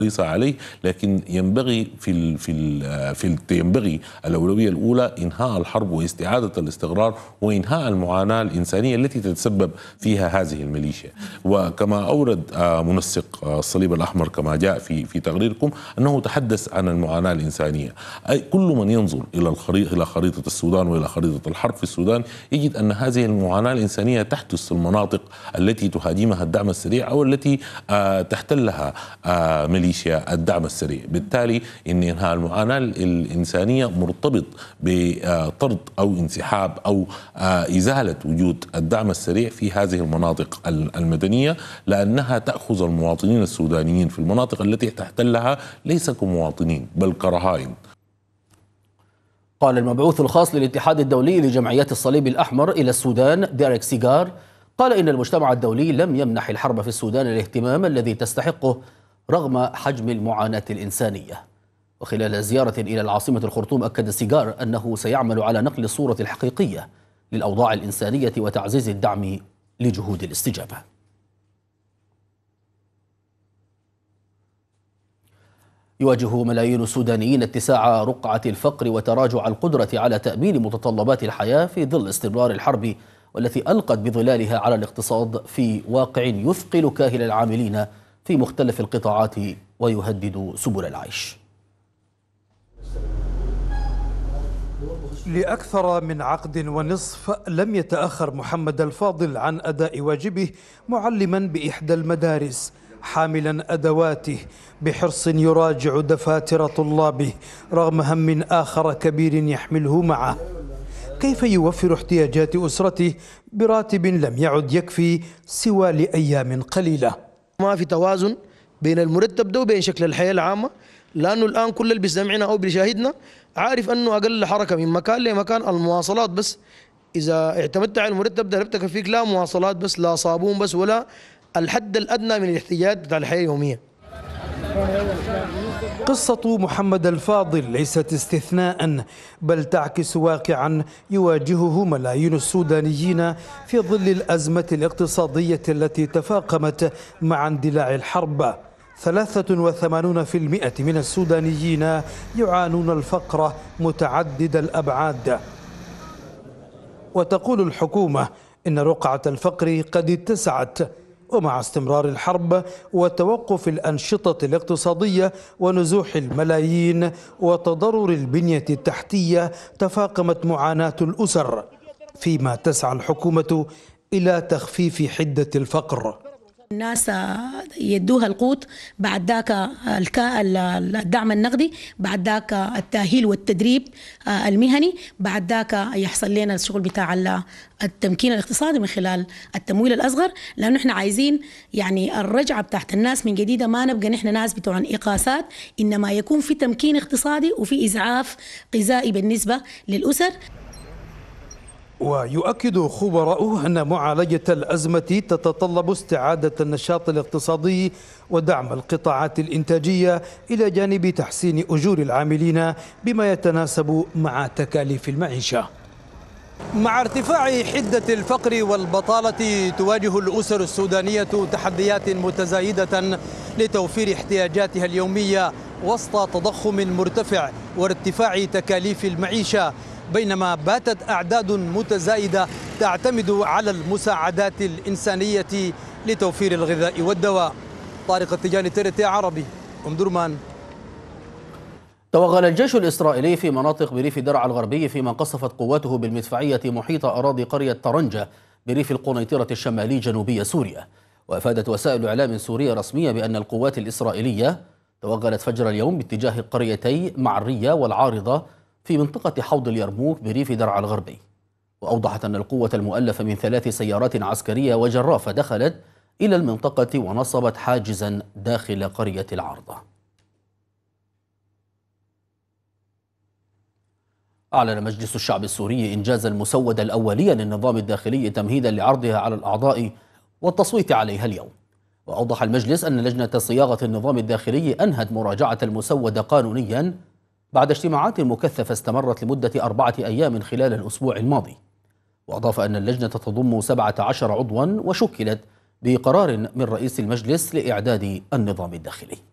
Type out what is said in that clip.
حريصة عليه، لكن ينبغي ينبغي الأولوية الأولى إنهاء الحرب واستعادة الاستقرار وإنهاء المعاناة الإنسانية التي تتسبب فيها هذه الميليشيا. وكما أورد منسق الصليب الأحمر كما جاء في تقريركم أنه تحدث عن المعاناة الإنسانية. كل من ينظر إلى خريطة السودان وإلى خريطة الحرب في السودان يجد أن هذه المعاناة الإنسانية تحدث في المناطق التي تهاجمها الدعم السريع أو التي تحتلها ميليشيا الدعم السريع. بالتالي إن إنهاء المعاناة الإنسانية مرتبط بطرد أو انسحاب أو إزالة وجود الدعم السريع في هذه المناطق المدنية، لأنها تأخذ المواطنين السودانيين في المناطق التي تحتلها ليس كمواطنين بل كرهائن. قال المبعوث الخاص للاتحاد الدولي لجمعيات الصليب الأحمر إلى السودان ديريك سيغار قال إن المجتمع الدولي لم يمنح الحرب في السودان الاهتمام الذي تستحقه رغم حجم المعاناة الإنسانية. وخلال زيارة إلى العاصمة الخرطوم أكد سيغار أنه سيعمل على نقل الصورة الحقيقية للأوضاع الإنسانية وتعزيز الدعم لجهود الاستجابة. يواجه ملايين السودانيين اتساع رقعة الفقر وتراجع القدرة على تأمين متطلبات الحياة في ظل استمرار الحرب، والتي ألقت بظلالها على الاقتصاد في واقع يثقل كاهل العاملين في مختلف القطاعات ويهدد سبل العيش. لأكثر من عقد ونصف لم يتأخر محمد الفاضل عن أداء واجبه معلما بإحدى المدارس، حاملا أدواته بحرص يراجع دفاتر طلابه رغم هم آخر كبير يحمله معه. كيف يوفر احتياجات أسرته براتب لم يعد يكفي سوى لأيام قليلة؟ ما في توازن بين المرتب ده وبين شكل الحياة العامة، لأنه الآن كل اللي بيسمعنا أو بيشاهدنا عارف أنه أقل حركة من مكان لمكان المواصلات بس. إذا اعتمدت على المرتب ده لم تكفيك لا مواصلات بس، لا صابون بس، ولا الحد الأدنى من الاحتياجات بتاع الحياة اليومية. قصة محمد الفاضل ليست استثناء، بل تعكس واقعا يواجهه ملايين السودانيين في ظل الأزمة الاقتصادية التي تفاقمت مع اندلاع الحرب. 83% من السودانيين يعانون الفقر متعدد الأبعاد. وتقول الحكومة إن رقعة الفقر قد اتسعت، ومع استمرار الحرب وتوقف الأنشطة الاقتصادية ونزوح الملايين وتضرر البنية التحتية تفاقمت معاناة الأسر، فيما تسعى الحكومة إلى تخفيف حدة الفقر. الناس يدوها القوت، بعد ذاك الدعم النقدي، بعد ذاك التأهيل والتدريب المهني، بعد ذاك يحصل لنا الشغل بتاع التمكين الاقتصادي من خلال التمويل الأصغر، لأنه احنا عايزين يعني الرجعة بتاعت الناس من جديدة، ما نبقى نحن ناس بتوع إقاسات، إنما يكون في تمكين اقتصادي وفي إسعاف غذائي بالنسبة للأسر. ويؤكد خبراء أن معالجة الأزمة تتطلب استعادة النشاط الاقتصادي ودعم القطاعات الإنتاجية إلى جانب تحسين أجور العاملين بما يتناسب مع تكاليف المعيشة. مع ارتفاع حدة الفقر والبطالة تواجه الأسر السودانية تحديات متزايدة لتوفير احتياجاتها اليومية وسط تضخم مرتفع وارتفاع تكاليف المعيشة، بينما باتت أعداد متزايدة تعتمد على المساعدات الإنسانية لتوفير الغذاء والدواء. طارق التجاني، TRT عربي، أم درمان. توغل الجيش الإسرائيلي في مناطق بريف درعا الغربي فيما قصفت قواته بالمدفعية محيط أراضي قرية طرنجة بريف القنيطرة الشمالي جنوبي سوريا. وأفادت وسائل إعلام سورية رسمية بأن القوات الإسرائيلية توغلت فجر اليوم باتجاه قريتي معرية والعارضة في منطقة حوض اليرموك بريف درعا الغربي. وأوضحت أن القوة المؤلفة من 3 سيارات عسكرية وجرافة دخلت إلى المنطقة ونصبت حاجزا داخل قرية العارضة. أعلن مجلس الشعب السوري إنجاز المسودة الأولية للنظام الداخلي تمهيدا لعرضها على الأعضاء والتصويت عليها اليوم. وأوضح المجلس أن لجنة صياغة النظام الداخلي أنهت مراجعة المسودة قانونيا بعد اجتماعات مكثفة استمرت لمدة 4 أيام خلال الأسبوع الماضي. وأضاف أن اللجنة تضم 17 عضوا وشكلت بقرار من رئيس المجلس لإعداد النظام الداخلي.